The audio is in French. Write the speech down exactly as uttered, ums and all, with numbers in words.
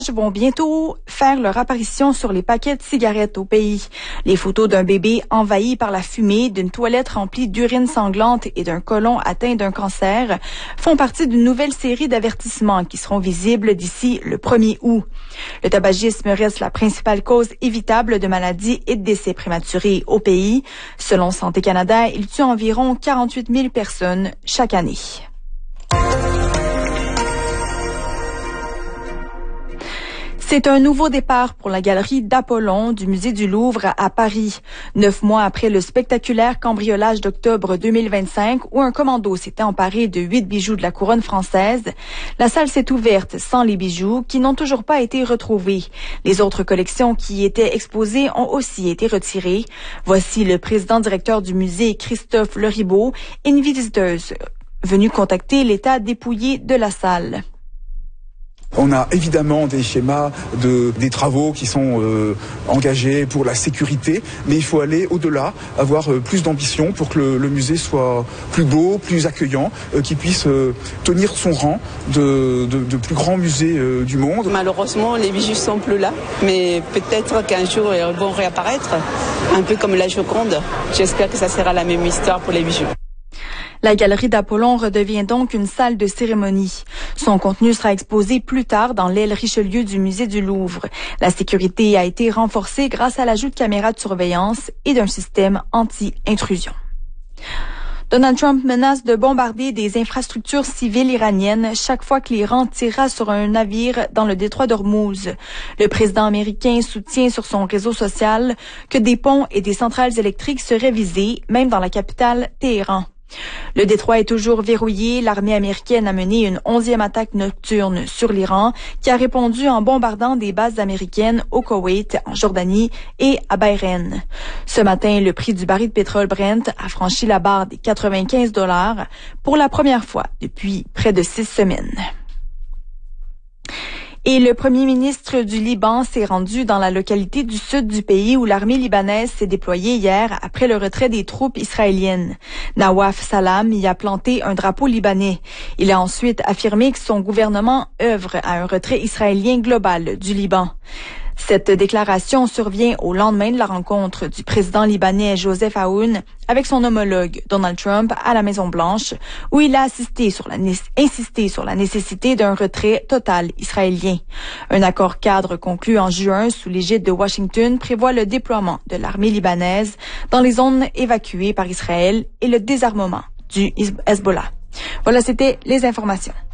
vont bientôt faire leur apparition sur les paquets de cigarettes au pays. Les photos d'un bébé envahi par la fumée, d'une toilette remplie d'urine sanglante et d'un côlon atteint d'un cancer font partie d'une nouvelle série d'avertissements qui seront visibles d'ici le premier août. Le tabagisme reste la principale cause évitable de maladies et de décès prématurés au pays. Selon Santé Canada, il tue environ quarante-huit mille personnes chaque année. C'est un nouveau départ pour la galerie d'Apollon du Musée du Louvre à Paris. Neuf mois après le spectaculaire cambriolage d'octobre deux mille vingt-cinq où un commando s'était emparé de huit bijoux de la couronne française, la salle s'est ouverte sans les bijoux qui n'ont toujours pas été retrouvés. Les autres collections qui y étaient exposées ont aussi été retirées. Voici le président directeur du musée, Christophe Leribaud, et une visiteuse venue contacter l'état dépouillé de la salle. On a évidemment des schémas de des travaux qui sont euh, engagés pour la sécurité, mais il faut aller au-delà, avoir euh, plus d'ambition pour que le, le musée soit plus beau, plus accueillant, euh, qu'il puisse euh, tenir son rang de, de, de plus grand musée euh, du monde. Malheureusement, les bijoux sont plus là, mais peut-être qu'un jour ils vont réapparaître, un peu comme la Joconde. J'espère que ça sera la même histoire pour les bijoux. La galerie d'Apollon redevient donc une salle de cérémonie. Son contenu sera exposé plus tard dans l'aile Richelieu du musée du Louvre. La sécurité a été renforcée grâce à l'ajout de caméras de surveillance et d'un système anti-intrusion. Donald Trump menace de bombarder des infrastructures civiles iraniennes chaque fois que l'Iran tirera sur un navire dans le détroit d'Ormuz. Le président américain soutient sur son réseau social que des ponts et des centrales électriques seraient visés, même dans la capitale Téhéran. Le détroit est toujours verrouillé. L'armée américaine a mené une onzième attaque nocturne sur l'Iran qui a répondu en bombardant des bases américaines au Koweït, en Jordanie et à Bahreïn. Ce matin, le prix du baril de pétrole Brent a franchi la barre des quatre-vingt-quinze dollars pour la première fois depuis près de six semaines. Et le premier ministre du Liban s'est rendu dans la localité du sud du pays où l'armée libanaise s'est déployée hier après le retrait des troupes israéliennes. Nawaf Salam y a planté un drapeau libanais. Il a ensuite affirmé que son gouvernement œuvre à un retrait israélien global du Liban. Cette déclaration survient au lendemain de la rencontre du président libanais Joseph Aoun avec son homologue Donald Trump à la Maison-Blanche, où il a assisté sur la, insisté sur la nécessité d'un retrait total israélien. Un accord cadre conclu en juin sous l'égide de Washington prévoit le déploiement de l'armée libanaise dans les zones évacuées par Israël et le désarmement du Hezbollah. Voilà, c'était les informations.